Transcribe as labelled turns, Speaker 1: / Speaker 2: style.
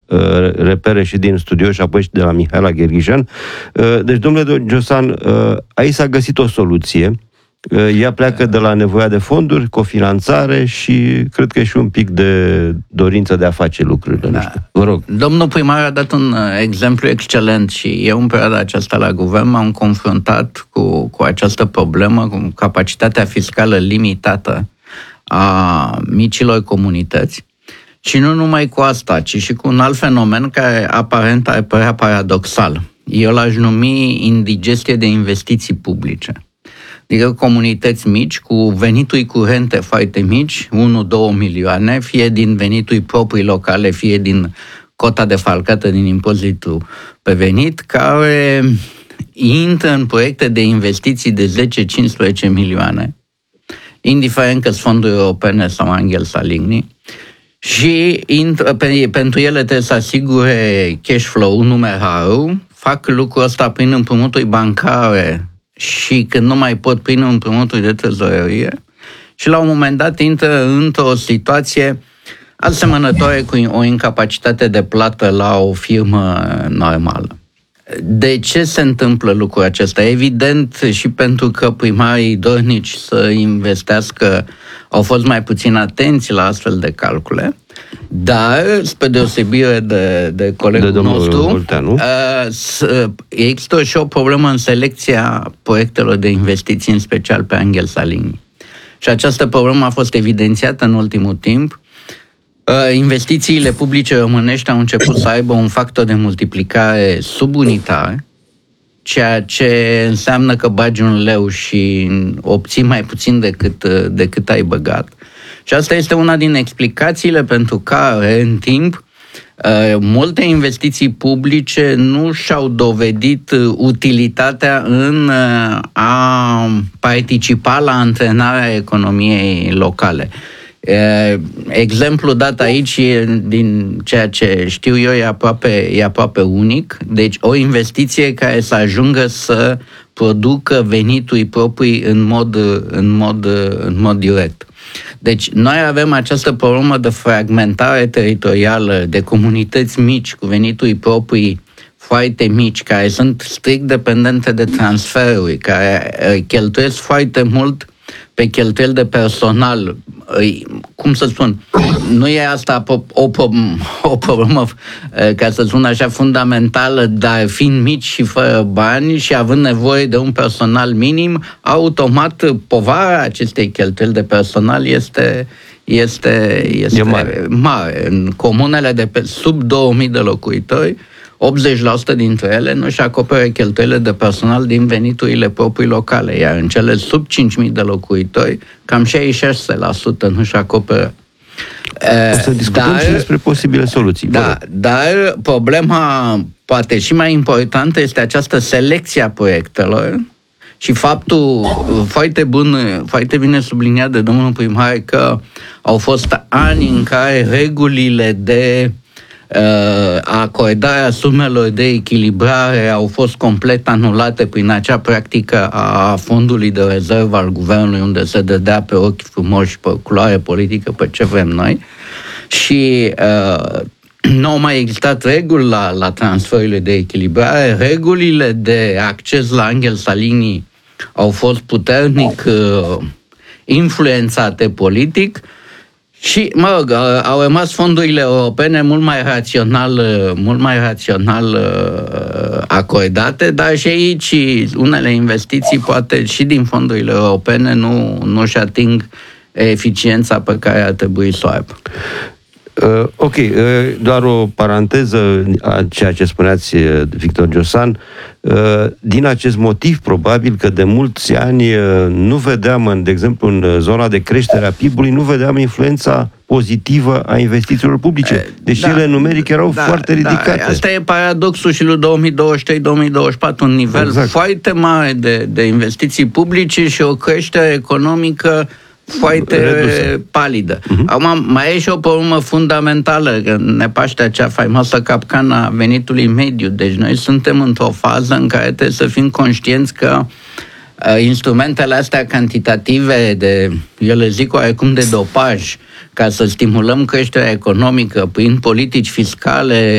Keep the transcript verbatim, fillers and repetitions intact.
Speaker 1: uh, repere și din studio și apoi și de la Mihaela Gherghișan. Uh, deci, domnule Giosan, uh, aici s-a găsit o soluție. Ea pleacă de la nevoia de fonduri, cofinanțare și cred că e și un pic de dorință de a face lucrurile. Da. Nu știu. Vă rog.
Speaker 2: Domnul primar a dat un exemplu excelent și eu în perioada aceasta la guvern m-am confruntat cu, cu această problemă, cu capacitatea fiscală limitată a micilor comunități. Și nu numai cu asta, ci și cu un alt fenomen care aparent ar părea paradoxal. Eu l-aș numi indigestie de investiții publice. Adică comunități mici, cu venituri curente foarte mici, unu două milioane, fie din venituri proprii locale, fie din cota defalcată din impozitul pe venit, care intră în proiecte de investiții de zece cincisprezece milioane, indiferent că sunt fonduri europene sau Angel Saligny, și intră, pe, pentru ele trebuie să asigure cash flow numerarul, fac lucrul ăsta prin împrumuturi bancare și când nu mai pot prin împrumuturi de trezorerie și la un moment dat intră într-o situație asemănătoare cu o incapacitate de plată la o firmă normală. De ce se întâmplă lucrul acesta? Evident și pentru că primarii dornici să investească au fost mai puțin atenți la astfel de calcule, dar, spre deosebire de, de colegul de nostru,
Speaker 1: Olteanu,
Speaker 2: există și o problemă în selecția proiectelor de investiții, în special pe Angel Saligny. Și această problemă a fost evidențiată în ultimul timp. Investițiile publice românești au început să aibă un factor de multiplicare subunitar, ceea ce înseamnă că bagi un leu și obții mai puțin decât, decât ai băgat. Și asta este una din explicațiile pentru care, în timp, multe investiții publice nu și-au dovedit utilitatea în a participa la antrenarea economiei locale. Exemplul dat aici, din ceea ce știu eu, e aproape, e aproape unic. Deci o investiție care să ajungă să producă venituri proprii în mod, în mod, în mod direct. Deci noi avem această problemă de fragmentare teritorială, de comunități mici cu venituri proprii foarte mici, care sunt strict dependente de transferuri, care cheltuiesc foarte mult pe cheltuieli de personal. Cum să spun, nu e asta o, o, o problemă, ca să spun așa, fundamentală, dar fiind mici și fără bani și având nevoie de un personal minim, automat povara acestei cheltuieli de personal este, este, este mare. mare. În comunele de pe, sub două mii de locuitori, optzeci la sută dintre ele nu își acoperă cheltuielile de personal din veniturile proprii locale, iar în cele sub cinci mii de locuitori, cam șaizeci și șase la sută nu își acoperă.
Speaker 1: O să discutăm dar, și despre posibile soluții.
Speaker 2: Da, dar problema, poate și mai importantă, este această selecție a proiectelor și faptul foarte bun, foarte bine subliniat de domnul primar că au fost ani în care regulile de acordarea sumelor de echilibrare au fost complet anulate prin acea practică a fondului de rezervă al guvernului, unde se dădea pe ochi frumoși, pe culoare politică, pe ce vrem noi. Și uh, nu au mai existat reguli la, la transferurile de echilibrare. Regulile de acces la Angel Saligny au fost puternic uh, influențate politic. Și, mă rog, au rămas fondurile europene mult mai rațional, mult mai rațional acordate, dar și aici unele investiții, poate și din fondurile europene, nu, nu-și ating eficiența pe care ar trebui să o aibă.
Speaker 1: Uh, ok, uh, doar o paranteză a ceea ce spuneați, Victor Giosan. Uh, din acest motiv, probabil că de mulți ani uh, nu vedeam, în, de exemplu, în zona de creștere a P I B-ului, nu vedeam influența pozitivă a investițiilor publice, deși da, ele numeric erau da, foarte ridicate.
Speaker 2: Da, asta e paradoxul și lui două mii douăzeci și trei două mii douăzeci și patru, un nivel exact. foarte mare de, de investiții publice și o creștere economică foarte redusă, palidă. Uh-huh. Acum, mai e și o problemă fundamentală, că ne paște acea faimoasă capcana venitului mediu. Deci noi suntem într-o fază în care trebuie să fim conștienți că uh, instrumentele astea cantitative, de, eu le zic oarecum de dopaj, ca să stimulăm creșterea economică prin politici fiscale